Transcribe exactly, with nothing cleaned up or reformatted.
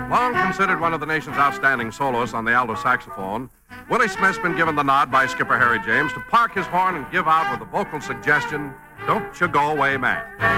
Long considered one of the nation's outstanding soloists on the alto saxophone, Willie Smith's been given the nod by skipper Harry James to park his horn and give out with a vocal suggestion, "Don't You Go Away, Man."